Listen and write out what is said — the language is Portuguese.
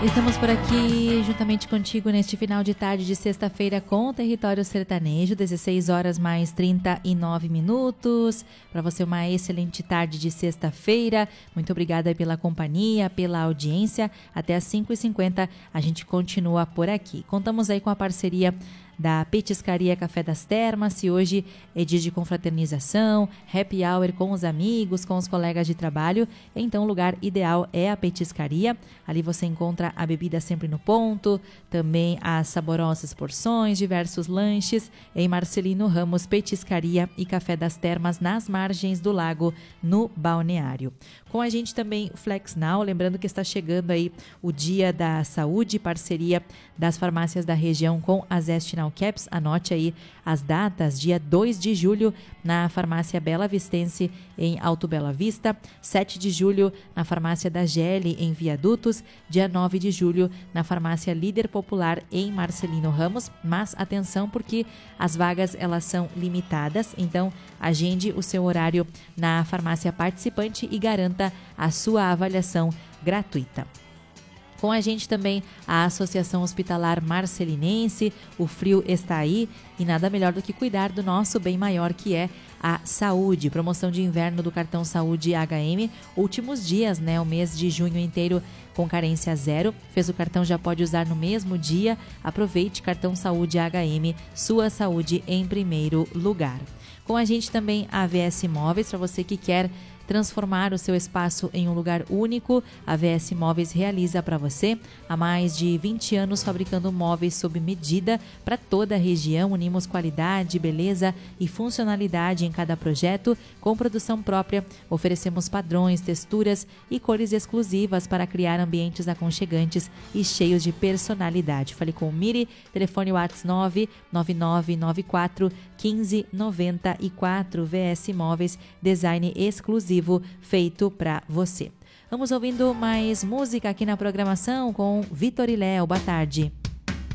Estamos por aqui juntamente contigo neste final de tarde de sexta-feira com Território Sertanejo, 16 horas mais 39 minutos. Para você uma excelente tarde de sexta-feira. Muito obrigada pela companhia, pela audiência. Até às 5h50 a gente continua por aqui. Contamos aí com a parceria da Petiscaria Café das Termas, e hoje é dia de confraternização, happy hour com os amigos, com os colegas de trabalho. Então o lugar ideal é a Petiscaria. Ali você encontra a bebida sempre no ponto, também as saborosas porções, diversos lanches em Marcelino Ramos Petiscaria e Café das Termas, nas margens do lago, no Balneário. Com a gente também o Flex Now, lembrando que está chegando aí o Dia da Saúde, parceria das farmácias da região com a Zest Now Caps. Anote aí as datas: dia 2 de julho na farmácia Bela Vistense em Alto Bela Vista, 7 de julho na farmácia da GL em Viadutos, dia 9 de julho na farmácia Líder Popular em Marcelino Ramos. Mas atenção, porque as vagas elas são limitadas, então agende o seu horário na farmácia participante e garanta a sua avaliação gratuita. Com a gente também a Associação Hospitalar Marcelinense. O frio está aí e nada melhor do que cuidar do nosso bem maior, que é a saúde. Promoção de inverno do cartão Saúde HM. Últimos dias, né? O mês de junho inteiro com carência zero. Fez o cartão, já pode usar no mesmo dia. Aproveite, cartão Saúde HM, sua saúde em primeiro lugar. Com a gente também a AVS Móveis, para você que quer transformar o seu espaço em um lugar único. A AVS Móveis realiza para você. Há mais de 20 anos fabricando móveis sob medida para toda a região. Unimos qualidade, beleza e funcionalidade em cada projeto. Com produção própria, oferecemos padrões, texturas e cores exclusivas para criar ambientes aconchegantes e cheios de personalidade. Fale com o Miri, telefone WhatsApp 99994 1594. VS Móveis, design exclusivo feito para você. Vamos ouvindo mais música aqui na programação com Vitor e Léo. Boa tarde.